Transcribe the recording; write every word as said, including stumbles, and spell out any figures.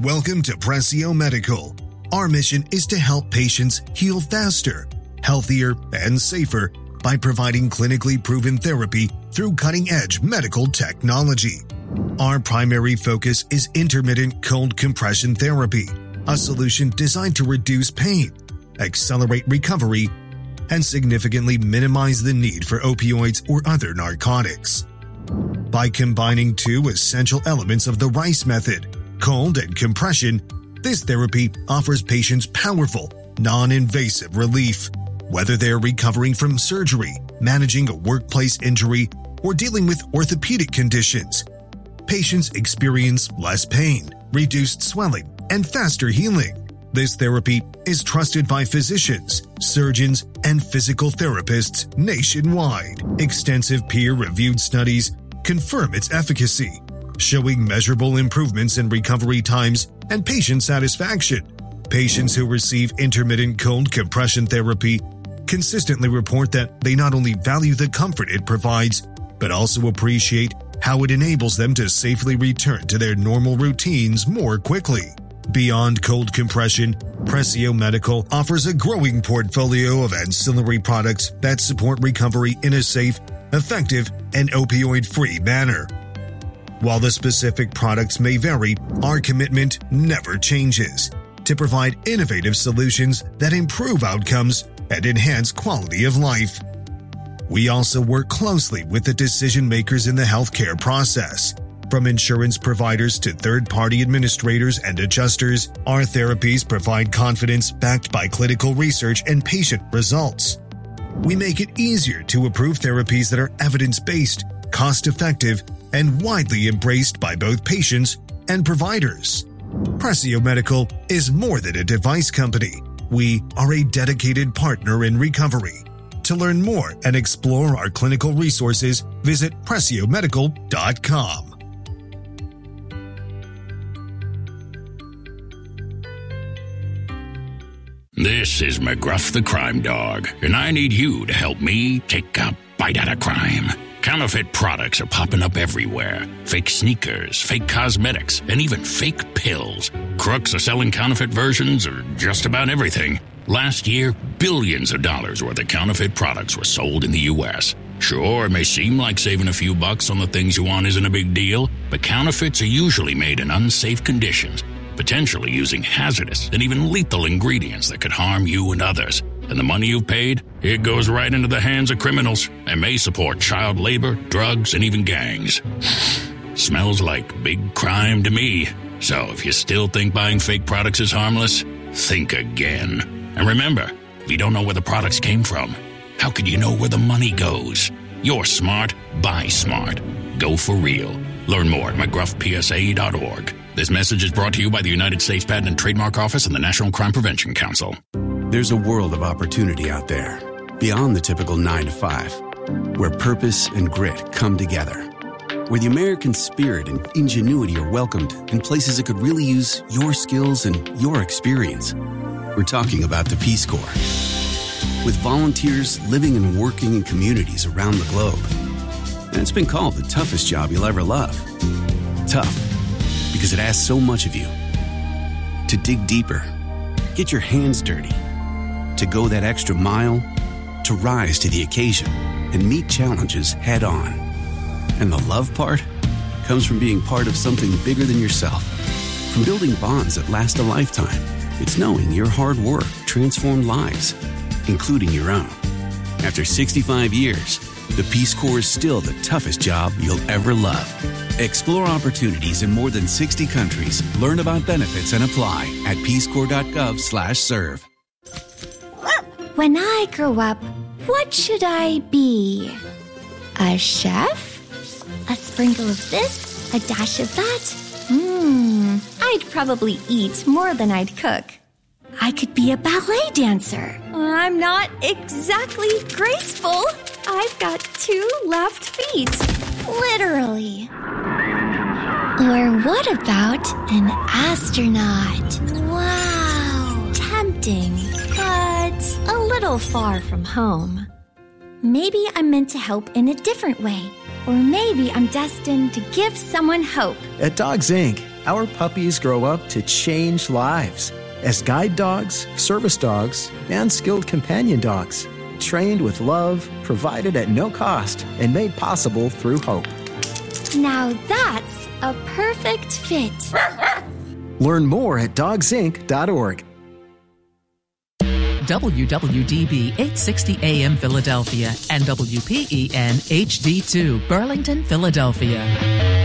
Welcome to Pressio Medical. Our mission is to help patients heal faster, healthier, and safer by providing clinically proven therapy through cutting-edge medical technology. Our primary focus is intermittent cold compression therapy, a solution designed to reduce pain, accelerate recovery, and significantly minimize the need for opioids or other narcotics. By combining two essential elements of the RICE method, cold and compression, this therapy offers patients powerful, non-invasive relief. Whether they're recovering from surgery, managing a workplace injury, or dealing with orthopedic conditions, patients experience less pain, reduced swelling, and faster healing. This therapy is trusted by physicians, surgeons, and physical therapists nationwide. Extensive peer-reviewed studies confirm its efficacy, showing measurable improvements in recovery times and patient satisfaction. Patients who receive intermittent cold compression therapy consistently report that they not only value the comfort it provides, but also appreciate how it enables them to safely return to their normal routines more quickly. Beyond cold compression, Pressio Medical offers a growing portfolio of ancillary products that support recovery in a safe, effective, and opioid-free manner. While the specific products may vary, our commitment never changes: to provide innovative solutions that improve outcomes and enhance quality of life. We also work closely with the decision makers in the healthcare process. From insurance providers to third-party administrators and adjusters, our therapies provide confidence backed by clinical research and patient results. We make it easier to approve therapies that are evidence-based, cost-effective, and widely embraced by both patients and providers. Pressio Medical is more than a device company. We are a dedicated partner in recovery. To learn more and explore our clinical resources, visit pressio medical dot com. This is McGruff the Crime Dog, and I need you to help me take a bite out of crime. Counterfeit products are popping up everywhere. Fake sneakers, fake cosmetics, and even fake pills. Crooks are selling counterfeit versions of just about everything. Last year, billions of dollars worth of counterfeit products were sold in the U S. Sure, it may seem like saving a few bucks on the things you want isn't a big deal, but counterfeits are usually made in unsafe conditions, potentially using hazardous and even lethal ingredients that could harm you and others. And the money you've paid, it goes right into the hands of criminals and may support child labor, drugs, and even gangs. Smells like big crime to me. So if you still think buying fake products is harmless, think again. And remember, if you don't know where the products came from, how could you know where the money goes? You're smart, buy smart. Go for real. Learn more at mcgruff p s a dot org. This message is brought to you by the United States Patent and Trademark Office and the National Crime Prevention Council. There's a world of opportunity out there, beyond the typical nine to five, where purpose and grit come together, where the American spirit and ingenuity are welcomed in places that could really use your skills and your experience. We're talking about the Peace Corps. With volunteers living and working in communities around the globe. And it's been called the toughest job you'll ever love. Tough, because it asks so much of you. To dig deeper, get your hands dirty, to go that extra mile, to rise to the occasion and meet challenges head on. And the love part comes from being part of something bigger than yourself. From building bonds that last a lifetime, it's knowing your hard work transformed lives, including your own. After sixty-five years, the Peace Corps is still the toughest job you'll ever love. Explore opportunities in more than sixty countries. Learn about benefits and apply at peacecorps.gov slash serve. When I grow up, what should I be? A chef? A sprinkle of this? A dash of that? Mmm, I'd probably eat more than I'd cook. I could be a ballet dancer. I'm not exactly graceful. I've got two left feet. Literally. Or what about an astronaut? Wow. Tempting, but a little far from home. Maybe I'm meant to help in a different way. Or maybe I'm destined to give someone hope. At Dogs Incorporated, our puppies grow up to change lives as guide dogs, service dogs, and skilled companion dogs, trained with love, provided at no cost, and made possible through hope. Now that's a perfect fit. Learn more at dogs inc dot org. W W D B eight sixty A M Philadelphia and W P E N H D two Burlington, Philadelphia.